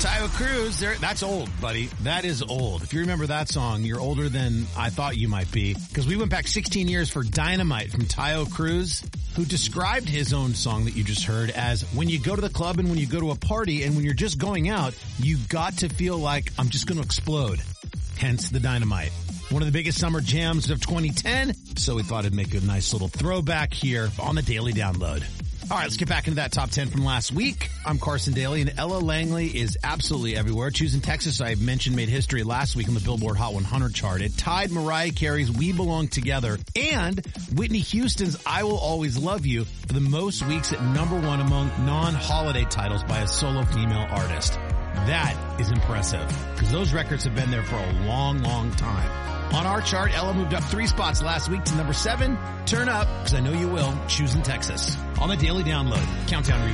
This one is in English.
Taio Cruz, that's old, buddy. That is old. If you remember that song, you're older than I thought you might be, because we went back 16 years for Dynamite from Taio Cruz, who described his own song that you just heard as when you go to the club and when you go to a party and when you're just going out, you got to feel like I'm just going to explode. Hence the Dynamite. One of the biggest summer jams of 2010, so we thought it'd make a nice little throwback here on the Daily Download. All right, let's get back into that top 10 from last week. I'm Carson Daly, and Ella Langley is absolutely everywhere. Choosing Texas, I mentioned, made history last week on the Billboard Hot 100 chart. It tied Mariah Carey's We Belong Together and Whitney Houston's I Will Always Love You for the most weeks at number one among non-holiday titles by a solo female artist. That is impressive, because those records have been there for a long, long time. On our chart, Ella moved up 3 spots last week to number 7. Turn up, because I know you will, Choosing Texas. On the Daily Download, Countdown